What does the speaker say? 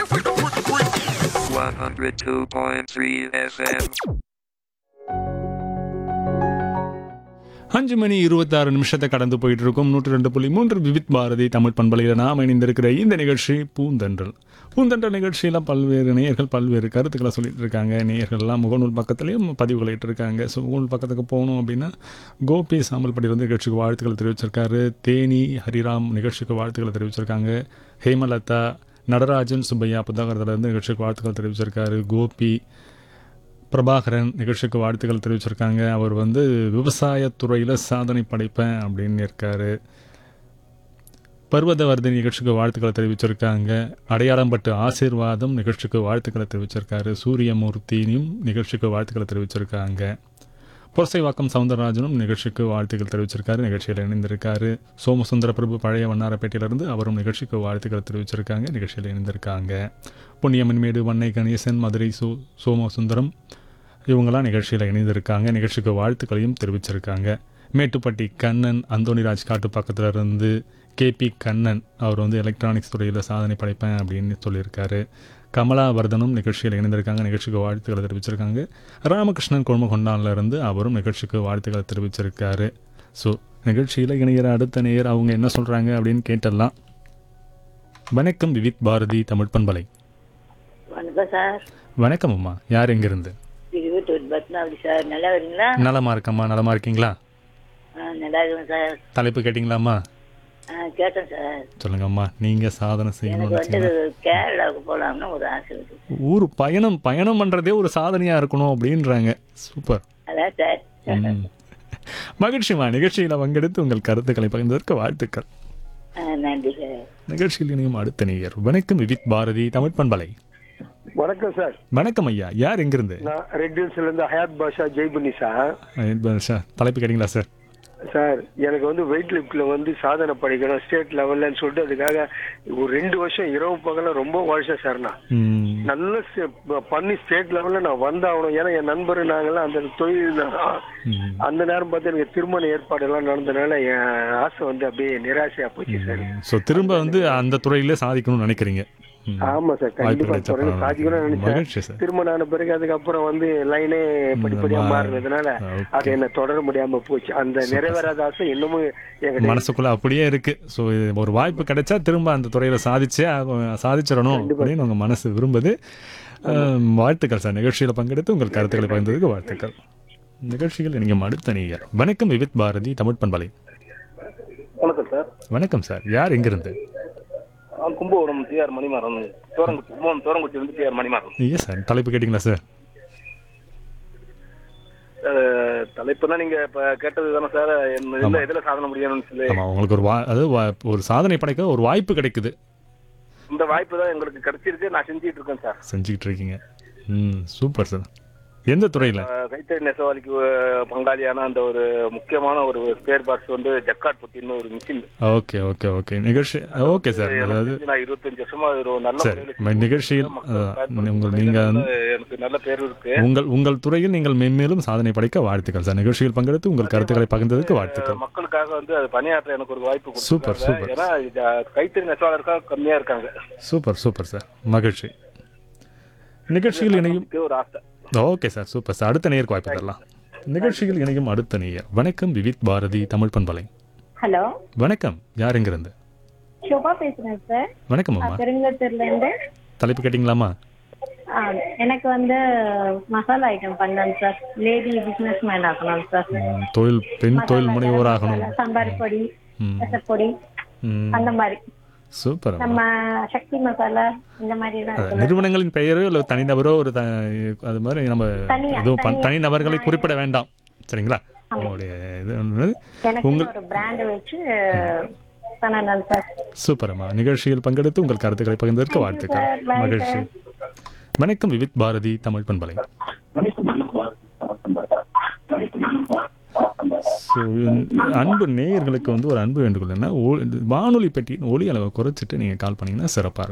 102.3 FM. 5 மணி 26 நிமிஷத்தை கடந்து போயிட்டு இருக்கும் 102.3 விவித் பாரதி தமிழ் பண்பலையில் நாம் இணைந்திருக்கிற இந்த நிகழ்ச்சி பூந்தென்றல். பூந்தென்றல் நிகழ்ச்சியில் பல்வேறு நேயர்கள் பல்வேறு கருத்துக்களை சொல்லிட்டு இருக்காங்க. நேயர்கள்லாம் முகநூல் பக்கத்துலேயும் பதிவுகளை இட்டிருக்காங்க. ஸோ முகநூல் பக்கத்துக்கு போகணும் அப்படின்னா கோபி சாம்பல்பட்டி வந்து நிகழ்ச்சிக்கு வாழ்த்துக்களை தெரிவிச்சிருக்காரு. தேனி ஹரிராம் நிகழ்ச்சிக்கு வாழ்த்துக்களை தெரிவிச்சிருக்காங்க. ஹேமலதா, நடராஜன் சுப்பையா புத்தகத்திலிருந்து நிகழ்ச்சிக்கு வாழ்த்துக்கள் தெரிவிச்சிருக்காரு. கோபி பிரபாகரன் நிகழ்ச்சிக்கு வாழ்த்துக்கள் தெரிவிச்சிருக்காங்க. அவர் வந்து விவசாயத்துறையில் சாதனை படைப்பேன் அப்படின்னு இருக்காரு. பர்வதவர்தனி நிகழ்ச்சிக்கு வாழ்த்துக்களை தெரிவிச்சிருக்காங்க. அடையாளம்பட்டு ஆசீர்வாதம் நிகழ்ச்சிக்கு வாழ்த்துக்களை தெரிவிச்சிருக்காரு. சூரியமூர்த்தியும் நிகழ்ச்சிக்கு வாழ்த்துக்களை தெரிவிச்சிருக்காங்க. புரசைவாக்கம் சவுந்தரராஜனும் நிகழ்ச்சிக்கு வாழ்த்துக்கள் தெரிவிச்சிருக்காரு. நிகழ்ச்சியில் இணைந்திருக்காரு. சோமசுந்தர பிரபு பழைய வண்ணாரப்பேட்டையிலிருந்து அவரும் நிகழ்ச்சிக்கு வாழ்த்துக்கள் தெரிவிச்சிருக்காங்க. நிகழ்ச்சியில் இணைந்திருக்காங்க. பொன்னியம்மன்மேடு, வன்னை கணேசன், மதுரை சோமசுந்தரம் இவங்களாம் நிகழ்ச்சியில் இணைந்திருக்காங்க. நிகழ்ச்சிக்கு வாழ்த்துக்களையும் தெரிவிச்சிருக்காங்க. மேட்டுப்பட்டி கண்ணன், அந்தோணிராஜ் காட்டு பக்கத்தில் இருந்து கேபி கண்ணன் அவர் வந்து எலக்ட்ரானிக்ஸ் துறையில் சாதனை படைப்பேன் அப்படின்னு சொல்லியிருக்காரு. கமலாவர்தனும் நிகழ்ச்சியில் இணைந்திருக்காங்க. நிகழ்ச்சிக்கு வாழ்த்துக்களை தெரிவிச்சிருக்காங்க. ராமகிருஷ்ணன் கொழுமகொண்டான்லேருந்து அவரும் நிகழ்ச்சிக்கு வாழ்த்துக்களை தெரிவிச்சிருக்காரு. ஸோ நிகழ்ச்சியில் இணைகிற அடுத்த நேயர் அவங்க என்ன சொல்கிறாங்க அப்படின்னு கேட்டலாம். வணக்கம் விவித் பாரதி தமிழ் பண்பலை. வணக்கம் சார். வணக்கம் அம்மா, யார் எங்கிருந்து? பத்மாவதி சார். நல்லா இருக்கீங்களா? நலமா இருக்கம்மா, நலமா இருக்கீங்களா? நல்லா இருக்கேன் சார். தலைப்பு கேட்டிங்களாம்மா? கேட்டேன் சார். சொல்லுங்கம்மா, நீங்கள் சாதனை எனக்கு வந்து செய்யணும். கேரளாவுக்கு போகலாம்னு ஒரு ஆசை இருக்கு. ஊர் பயணம் பண்ணுறதே ஒரு சாதனையாக இருக்கணும் அப்படின்றாங்க. சூப்பர். அதான் சார். மகிழ்ச்சிமா, நிகழ்ச்சியில் பங்கெடுத்து உங்கள் கருத்துக்களை பகிர்ந்ததற்கு வாழ்த்துக்கள். நன்றி சார். நிகழ்ச்சியில் இணையும் அடுத்த நேயர். வணக்கம் விவித் பாரதி தமிழ் பண்பலை. வணக்கம் சார். வணக்கம் ஐயா, யார் எங்கிருந்து? நான் ரெட் ஹில்ஸ்ல இருந்து ஹயாத் பாஷா ஜெய்புனி சார். சார் தலைப்பு கேட்டிங்களா சார்? சார் எனக்கு வந்து வெயிட் லிஃப்ட்ல வந்து சாதனை படிக்கணும் ஸ்டேட் லெவல்லன்னு சொல்லிட்டு அதுக்காக ஒரு 2 வருஷம் இரவு பகல ரொம்ப உழைச்சேன் சார். நான் நல்ல பண்ணி ஸ்டேட் லெவல்ல நான் வந்தாகணும். ஏன்னா என் நண்பர் நாங்கெல்லாம் அந்த தொழில் அந்த நேரம் பார்த்து எனக்கு திருமண ஏற்பாடு எல்லாம் நடந்ததுனால என் ஆசை வந்து அப்படியே நிராசையா போச்சு சார். ஸோ திரும்ப வந்து அந்த துறையிலே சாதிக்கணும்னு நினைக்கிறீங்க? ஆமா சார், கண்டிப்பா சாதிக்கணும்னு நினைச்சேன். திருமணம் ஆன பிறகு அதுக்கப்புறம் வந்து லைனே படிப்படியா மாறினதுனால அது என்ன தொடர முடியாம போச்சு. அந்த நிறைவேறாத ஆசை இன்னமும் எங்க மனசுக்குள்ள அப்படியே இருக்கு. ஸோ ஒரு வாய்ப்பு கிடைச்சா திரும்ப அந்த துறையில சாதிச்சிடணும் அப்படின்னு உங்க மனசு விரும்புது. வாழ்த்துக்கள் சார். நிகழ்ச்சியில் பங்கெடுத்து உங்கள் கருத்துக்களை பகிர்ந்ததுக்கு வாழ்த்துக்கள். நிகழ்ச்சிகள் நீங்க அடுத்த நீங்க. வணக்கம் விவித் பாரதி தமிழ் பண்பலை. வணக்கம் சார். வணக்கம் சார், யார் எங்கிருந்து? கும்பகோணம் டிஆர் மணிமாறன். தோரங்குச்சியிலிருந்து டிஆர் மணிமாறன். ஏன் சார் தலைப்பு கேட்டிங்களா சார்? தலைப்புனா நீங்க இப்ப கேட்டது தானே சார், எதுல சாதனை முடியணும்னு சொல்லி. ஆமா, உங்களுக்கு ஒரு சாதனை படைக்க ஒரு வாய்ப்பு கிடைக்குது. இந்த வாய்ப்பு தான் எங்களுக்கு கிடைச்சிருக்கு. நான் செஞ்சுட்டு இருக்கேன் சார். செஞ்சுக்கிட்டு இருக்கீங்க. Super sir. எந்த துறையில? கைத்தறி நெசவாளிக்கு பங்காளியான அந்த ஒரு முக்கியமான ஒரு ஸ்பேர் பார்ட்ஸ் வந்து ஜக்காட் புட்டின்னு ஒரு மிஷின். Okay okay okay. நிகழ்ச்சி ஓகே சார். அதாவது நான் 25 வருஷமா ஒரு நல்ல நிகழ்ச்சியில் நீங்க எனக்கு நல்ல பேர் இருக்கு. உங்கள் துறையில் நீங்கள் மென்மேலும் சாதனை படைக்க வாழ்த்துக்கள் சார். நிகழ்ச்சியில் பங்கெடுத்து உங்கள் கருத்துக்களை பகிர்ந்ததுக்கு வாழ்த்துக்கள். மக்களுக்காக வந்து அது பணியாற்ற எனக்கு ஒரு வாய்ப்பு. Super super. ஏன்னா கைத்தறி நெசவாளர்கள் கம்மியா இருக்காங்க. சூப்பர் சூப்பர் சார், மகிழ்ச்சி. நிகழ்ச்சியில் இணையும் ஒரு ஆசை. Okay sir, super sir. அடுத்த நேயருக்கு வாய்ப்பு தரலாம். நிகழ்ச்சியில் இணையும் அடுத்த நேயர். வணக்கம் விவித் பாரதி தமிழ் பண்பலை. ஹலோ வணக்கம், யார் எங்கிருந்து? ஷோபா பேசுறேன் சார். வணக்கம் அம்மா. பெருங்கத்தூர்ல இருந்து. தலைப்பு கேட்டிங்களாமா? எனக்கு வந்து மசாலா ஐட்டம் பண்ணணும் சார். லேடி பிசினஸ் மேன் ஆகணும் சார். பெண் தொழில் முனைவோர் ஆகணும். சாம்பார் பொடி, ரசப்பொடி அந்த மாதிரி. சூப்பர். நம்ம சக்தி மசாலா இந்த மாதிரி நிறுவனங்களின் பெயரோ இல்லை தனிநபரோ ஒரு அது மாதிரி நம்ம எதுவும் தனி நபர்களை குறிப்பிட வேண்டாம், சரிங்களா? உங்களுடைய இது ஒரு பிராண்ட் வச்சு பண்ணணும் சார். சூப்பர்மா. நிகழ்ச்சியில் பங்கெடுத்து உங்கள் கருத்துக்களை பகிர்ந்ததற்கு வாழ்த்துக்கள். மகிழ்ச்சி. வணக்கம் விவித் பாரதி தமிழ் பண்பலை. அன்பு நேயர்களுக்கு வந்து ஒரு அன்பு வேண்டுகோள் என்ன, வானொலி பெட்டியின் ஒலி அளவை குறைச்சிட்டு நீங்கள் கால் பண்ணிங்கன்னா சிறப்பாக இருக்கும்.